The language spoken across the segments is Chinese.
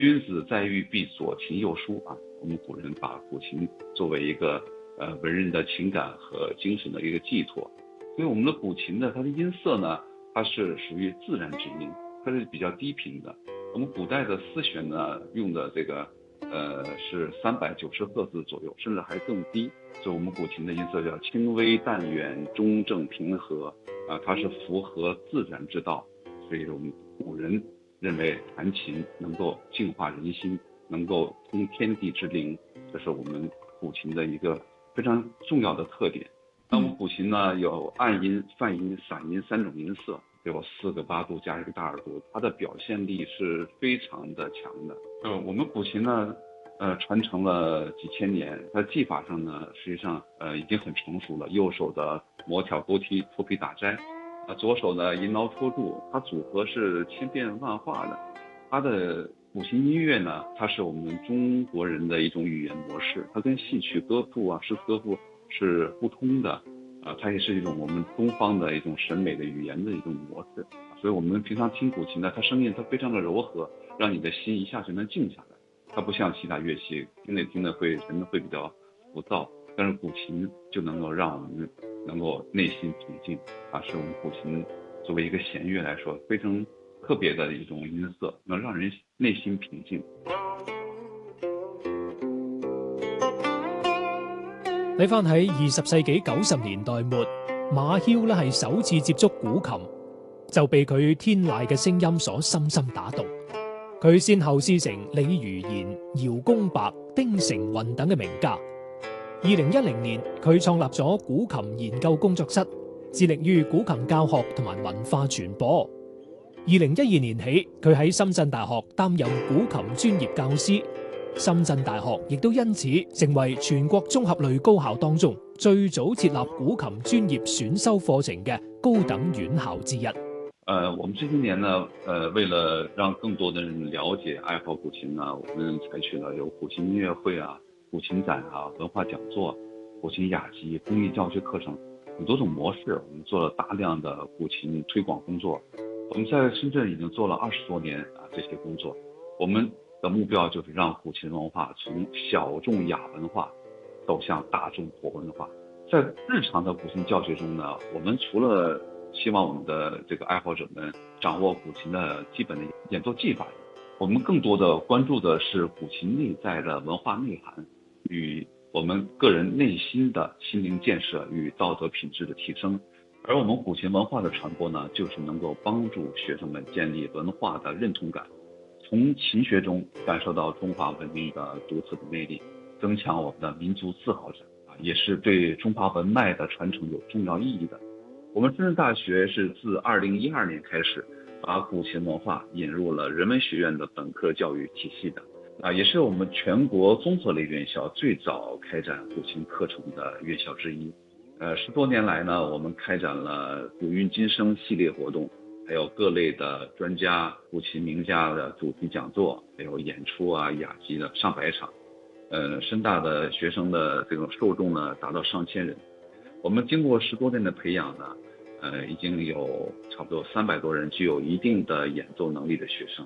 君子在寓必左琴右书啊。我们古人把古琴作为一个文人的情感和精神的一个寄托，所以我们的古琴呢，它的音色呢，它是属于自然之音，它是比较低频的。我们古代的丝弦呢，用的这个是390赫兹左右，甚至还更低。所以我们古琴的音色叫轻微淡远、中正平和啊，它是符合自然之道。所以我们古人认为弹琴能够净化人心，能够通天地之灵，这是我们古琴的一个非常重要的特点。那我们古琴呢，有按音、泛音、散音3种音色，有4个8度加1个大2度，它的表现力是非常的强的。我们古琴呢，传承了几千年，它技法上呢，实际上已经很成熟了。右手的磨挑勾踢、脱皮打摘，左手的吟挠托住，它组合是千变万化的。它的古琴音乐呢，它是我们中国人的一种语言模式，它跟戏曲歌赋啊、诗词歌赋是不通的，它也是一种我们东方的一种审美的语言的一种模式。所以我们平常听古琴呢，它声音它非常的柔和，让你的心一下就能静下来。它不像其他乐器，听着人们会比较浮躁，但是古琴就能够让我们能够内心平静啊，是我们古琴作为一个弦乐来说非常特別的一種音色，能讓人內心平靜。 睇翻喺20世紀90年代末，馬梟咧係首次接觸古琴，就被佢天籟嘅聲音所深深打動。佢先後師承李如言、姚公白、丁成雲等嘅名家。2010年，佢創立咗古琴研究工作室，致力於古琴教學同埋文化傳播。2012年起，佢喺深圳大學擔任古琴專業教師。深圳大學亦都因此成為全國綜合類高校當中最早設立古琴專業選修課程嘅高等院校之一。 我們這些年呢，為了讓更多的人了解愛好古琴呢，我們採取了有古琴音樂會啊、古琴展啊、文化講座、古琴雅集、公益教學課程很多種模式，我們做了大量的古琴推廣工作。我們在深圳已經做了20多年啊，這些工作。我們的目標就是讓古琴文化從小眾雅文化走向大眾活文化。在日常的古琴教學中呢，我們除了希望我們的這個愛好者們掌握古琴的基本的演奏技法，我們更多的關注的是古琴內在的文化內涵與我們個人內心的心靈建設與道德品質的提升。而我們古琴文化的傳播呢，就是能夠幫助學生們建立文化的認同感，從琴學中感受到中華文明的獨特的魅力，增強我們的民族自豪感啊，也是對中華文脈的傳承有重要意義的。我們深圳大學是自2012年開始把古琴文化引入了人文學院的本科教育體系的啊，也是我們全國綜合類院校最早開展古琴課程的院校之一。10多年來呢，我們開展了古韻今生系列活動，還有各類的專家、古琴名家的主題講座，還有演出啊、雅集的上百場。深大的學生的這個受眾呢，達到上千人。我們經過10多年的培養呢，已經有差不多300多人具有一定的演奏能力的學生。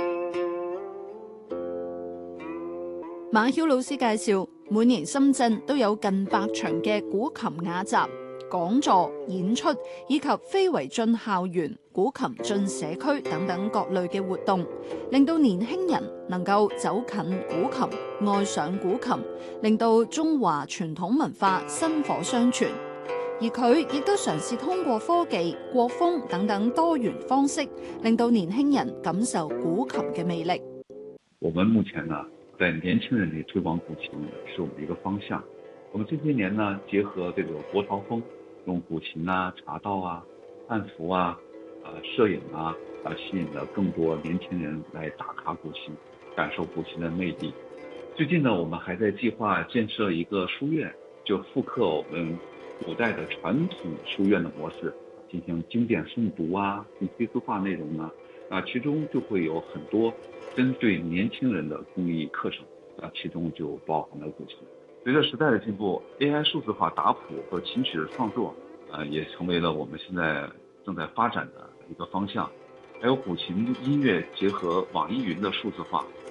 馬梟老師介紹，每年深圳都有近100場嘅古琴雅集、講座、演出，以及非遺進校園、古琴進社區等等各類嘅活動，令到年輕人能夠走近古琴、愛上古琴，令到中華傳統文化薪火相傳。而佢亦都嘗試通過科技、國風等等多元方式，令到年輕人感受古琴嘅魅力。 我們目前呢，在年輕人裏推廣古琴是我們的一個方向。我們這些年呢，結合這個國潮風，用古琴啊、茶道啊、漢服啊、攝影啊，吸引了更多年輕人來打卡古琴，感受古琴的魅力。最近呢，我們還在計劃建設一個書院，就復刻我們古代的傳統書院的模式，進行經典誦讀啊、非書化內容啊，其中就會有很多針對年輕人的公益課程，其中就包含了古琴。隨着時代的進步 ，AI 數字化打譜和琴曲的創作，也成為了我們現在正在發展的一個方向。還有古琴音樂結合網易雲的數字化，